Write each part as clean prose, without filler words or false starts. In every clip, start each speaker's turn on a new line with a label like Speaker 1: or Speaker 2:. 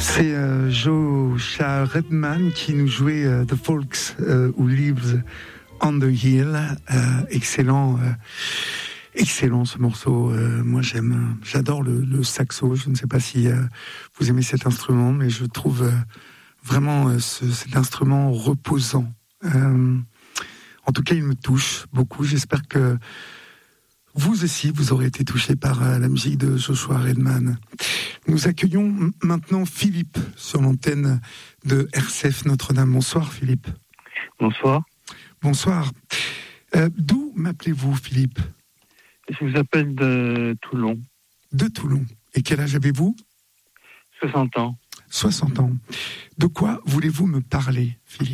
Speaker 1: C'est Joshua Redman qui nous jouait The Folks Who Lives on the Hill. Excellent ce morceau. Moi j'adore le saxo. Je ne sais pas si vous aimez cet instrument, mais je trouve vraiment cet instrument reposant. En tout cas, il me touche beaucoup. J'espère que vous aussi, vous aurez été touché par la musique de Joshua Redman. Nous accueillons maintenant Philippe sur l'antenne de RCF Notre-Dame. Bonsoir Philippe.
Speaker 2: Bonsoir.
Speaker 1: Bonsoir. D'où m'appelez-vous Philippe ?
Speaker 2: Je vous appelle de Toulon.
Speaker 1: De Toulon. Et quel âge avez-vous ?
Speaker 2: 60 ans.
Speaker 1: 60 ans. De quoi voulez-vous me parler Philippe ?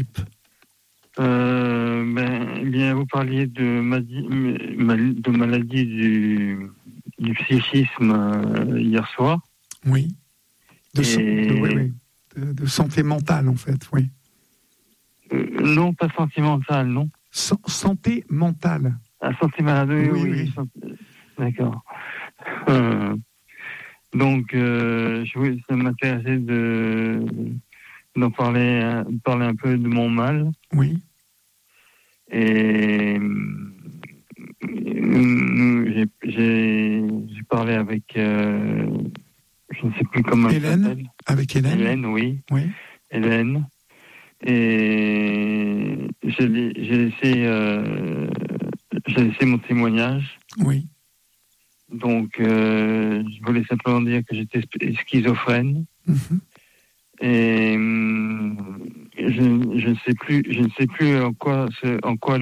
Speaker 2: Vous parliez de maladie du psychisme hier soir.
Speaker 1: Oui. De santé mentale, en fait, oui.
Speaker 2: Non, pas sentimentale, non.
Speaker 1: Santé mentale.
Speaker 2: Ah, santé malade, oui. D'accord. Donc, ça m'intéressait d'en parler un peu de mon mal.
Speaker 1: Oui.
Speaker 2: Et j'ai parlé avec, je ne sais plus comment
Speaker 1: Hélène.
Speaker 2: elle s'appelle.
Speaker 1: Avec Hélène.
Speaker 2: Hélène, oui.
Speaker 1: Oui.
Speaker 2: Hélène. Et j'ai laissé mon témoignage.
Speaker 1: Oui.
Speaker 2: Donc, je voulais simplement dire que j'étais schizophrène.
Speaker 1: Mm-hmm.
Speaker 2: Et je ne sais plus en quoi